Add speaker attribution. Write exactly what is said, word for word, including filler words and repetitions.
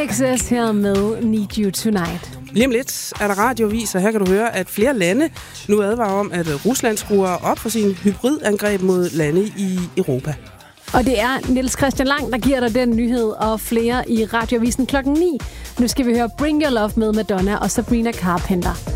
Speaker 1: Access her med Need You Tonight.
Speaker 2: Lige om lidt er der radiovis, og her kan du høre, at flere lande nu advarer om, at Rusland skruer op for sin hybridangreb mod lande i Europa.
Speaker 1: Og det er Niels Christian Lang, der giver dig den nyhed, og flere i Radioavisen klokken ni. Nu skal vi høre Bring Your Love med Madonna og Sabrina Carpenter.